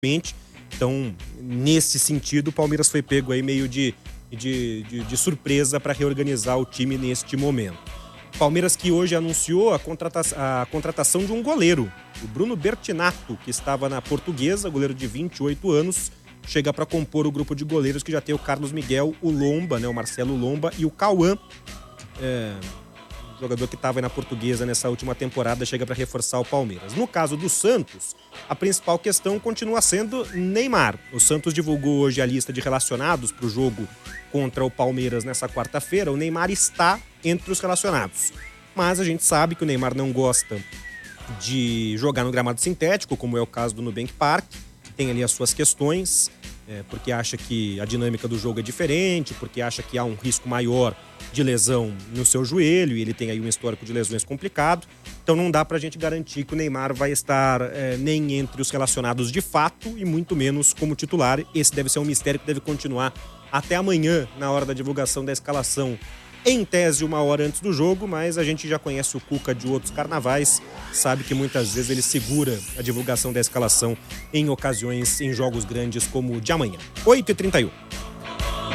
Então, nesse sentido, o Palmeiras foi pego aí meio de surpresa para reorganizar o time neste momento. Palmeiras que hoje anunciou a contratação de um goleiro, o Bruno Bertinato, que estava na Portuguesa, goleiro de 28 anos, chega para compor o grupo de goleiros que já tem o Carlos Miguel, o Lomba, né, o Marcelo Lomba e o Cauã, jogador que estava na Portuguesa nessa última temporada, chega para reforçar o Palmeiras. No caso do Santos, a principal questão continua sendo Neymar. O Santos divulgou hoje a lista de relacionados para o jogo contra o Palmeiras nessa quarta-feira. O Neymar está entre os relacionados. Mas a gente sabe que o Neymar não gosta de jogar no gramado sintético, como é o caso do Nubank Park. Tem ali as suas questões, porque acha que a dinâmica do jogo é diferente, porque acha que há um risco maior de lesão no seu joelho, e ele tem aí um histórico de lesões complicado. Então não dá pra gente garantir que o Neymar vai estar nem entre os relacionados de fato e muito menos como titular. Esse deve ser um mistério que deve continuar até amanhã, na hora da divulgação da escalação, em tese 1 hora antes do jogo, mas a gente já conhece o Cuca de outros carnavais, sabe que muitas vezes ele segura a divulgação da escalação em ocasiões, em jogos grandes como o de amanhã. 8h31.